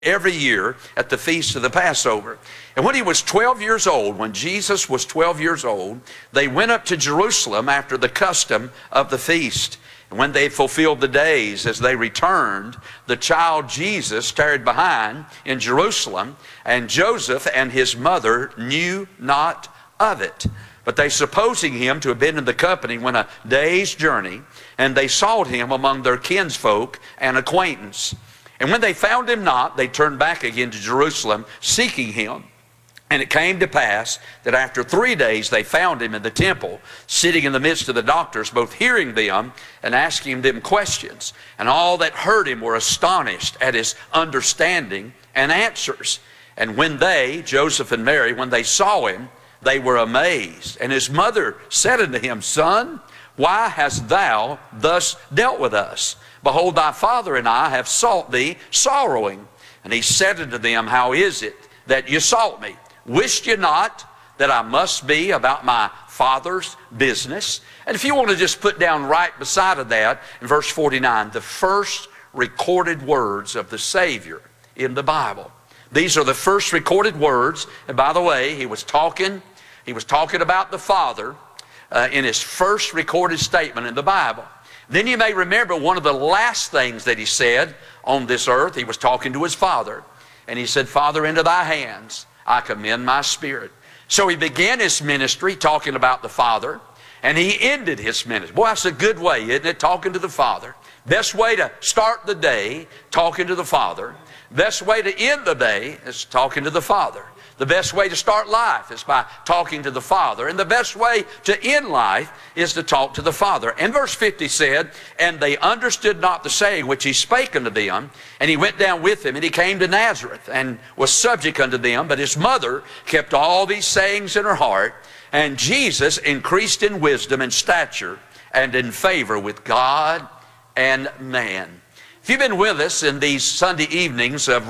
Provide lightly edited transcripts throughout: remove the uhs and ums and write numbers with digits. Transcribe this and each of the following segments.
every year at the feast of the Passover. And when he was 12 years old, when Jesus was 12 years old, they went up to Jerusalem after the custom of the feast. And when they fulfilled the days, as they returned, the child Jesus tarried behind in Jerusalem, and Joseph and his mother knew not of it. But they, supposing him to have been in the company, went a day's journey, and they sought him among their kinsfolk and acquaintance. And when they found him not, they turned back again to Jerusalem, seeking him. And it came to pass that after 3 days they found him in the temple, sitting in the midst of the doctors, both hearing them and asking them questions. And all that heard him were astonished at his understanding and answers. And when they, Joseph and Mary, when they saw him, they were amazed. And his mother said unto him, Son, why hast thou thus dealt with us? Behold, thy father and I have sought thee sorrowing. And he said unto them, How is it that you sought me? Wist you not that I must be about my Father's business? And if you want to just put down right beside of that, in verse 49, the first recorded words of the Savior in the Bible. These are the first recorded words. And by the way, he was talking about the Father in his first recorded statement in the Bible. Then you may remember one of the last things that he said on this earth. He was talking to his Father. And he said, Father, into thy hands I commend my spirit. So he began his ministry talking about the Father. And he ended his ministry. Boy, that's a good way, isn't it? Talking to the Father. Best way to start the day, talking to the Father. Best way to end the day is talking to the Father. The best way to start life is by talking to the Father. And the best way to end life is to talk to the Father. And verse 50 said, And they understood not the saying which he spake unto them. And he went down with them, and he came to Nazareth, and was subject unto them. But his mother kept all these sayings in her heart. And Jesus increased in wisdom and stature, and in favor with God and man. If you've been with us in these Sunday evenings of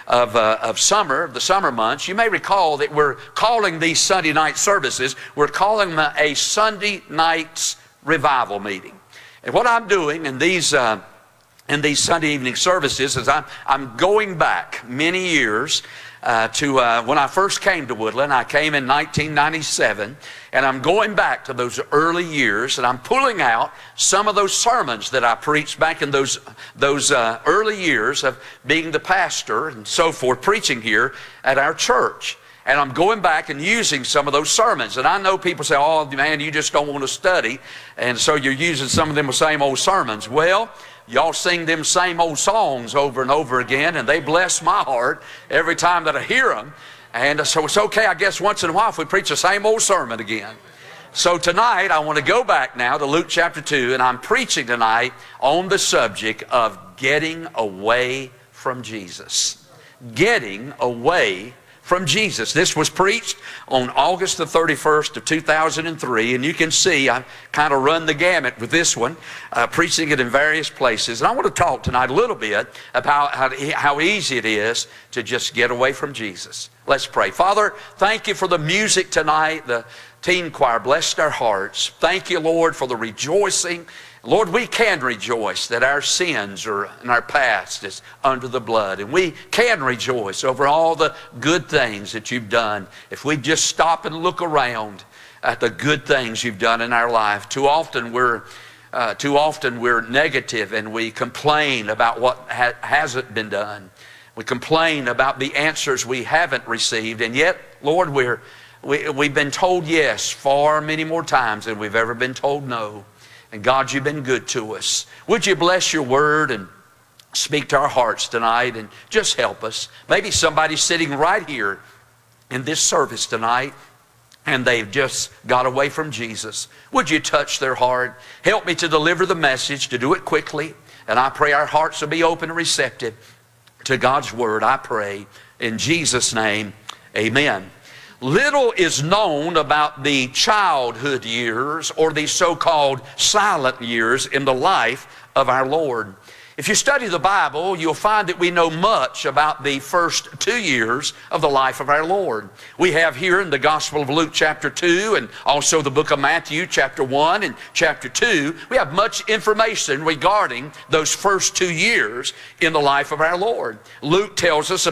summer, the summer months, you may recall that we're calling these Sunday night services, we're calling them a Sunday night's revival meeting. And what I'm doing in these Sunday evening services is I'm going back many years to when I first came to Woodland. I came in 1997, and I'm going back to those early years, and I'm pulling out some of those sermons that I preached back in those early years of being the pastor and so forth, preaching here at our church. And I'm going back and using some of those sermons. And I know people say, oh, man, you just don't want to study, and so you're using some of them same old sermons. Well, y'all sing them same old songs over and over again, and they bless my heart every time that I hear them. And so it's okay, I guess, once in a while if we preach the same old sermon again. So tonight, I want to go back now to Luke chapter 2, and I'm preaching tonight on the subject of getting away from Jesus. Getting away from Jesus. This was preached on August the 31st of 2003, and you can see I kind of run the gamut with this one, preaching it in various places. And I want to talk tonight a little bit about how easy it is to just get away from Jesus. Let's pray. Father, thank you for the music tonight. The teen choir blessed our hearts. Thank you, Lord, for the rejoicing. Lord, we can rejoice that our sins are in our past is under the blood. And we can rejoice over all the good things that you've done. If we just stop and look around at the good things you've done in our life, too often we're negative, and we complain about what hasn't been done. We complain about the answers we haven't received. And yet, Lord, we've been told yes far many more times than we've ever been told no. And God, you've been good to us. Would you bless your word and speak to our hearts tonight and just help us. Maybe somebody's sitting right here in this service tonight and they've just got away from Jesus. Would you touch their heart? Help me to deliver the message, to do it quickly. And I pray our hearts will be open and receptive to God's word. I pray in Jesus' name, amen. Little is known about the childhood years or the so-called silent years in the life of our Lord. If you study the Bible, you'll find that we know much about the first 2 years of the life of our Lord. We have here in the Gospel of Luke chapter 2 and also the book of Matthew chapter 1 and chapter 2, we have much information regarding those first 2 years in the life of our Lord. Luke tells us